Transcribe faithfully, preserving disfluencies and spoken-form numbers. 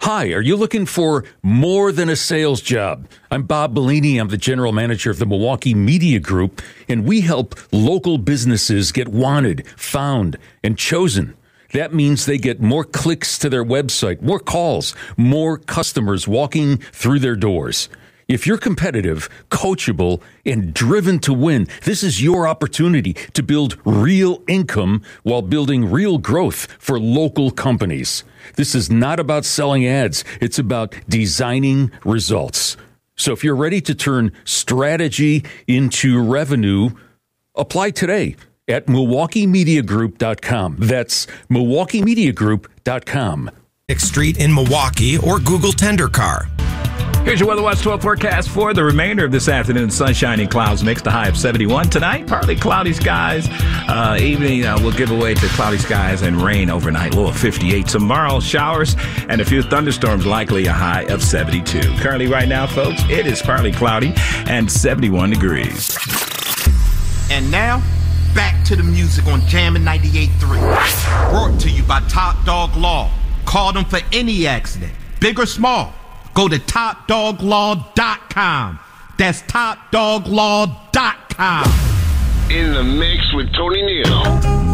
Hi, are you looking for more than a sales job? I'm Bob Bellini. I'm the general manager of the Milwaukee Media Group, and we help local businesses get wanted, found, and chosen. That means they get more clicks to their website, more calls, more customers walking through their doors. If you're competitive, coachable, and driven to win, this is your opportunity to build real income while building real growth for local companies. This is not about selling ads. It's about designing results. So if you're ready to turn strategy into revenue, apply today at Milwaukee Media Group dot com. That's Milwaukee Media Group dot com. Street in Milwaukee or Google Tender Car. Here's your Weather Watch twelve forecast for the remainder of this afternoon. Sunshine and clouds mixed, a high of seventy-one. Tonight, partly cloudy skies. Uh, evening uh, will give away to cloudy skies and rain overnight, low of fifty-eight. Tomorrow, showers and a few thunderstorms, likely a high of seventy-two. Currently, right now, folks, it is partly cloudy and seventy-one degrees. And now, back to the music on Jammin' ninety-eight point three. Brought to you by Top Dog Law. Call them for any accident, big or small. Go to top dog law dot com. That's top dog law dot com. In the mix with Tony Neal.